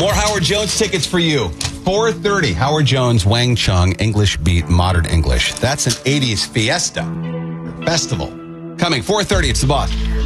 More Howard Jones tickets for you. 4:30, Howard Jones, Wang Chung, English Beat, Modern English. That's an 80s fiesta festival. Coming 4:30, it's The Boss.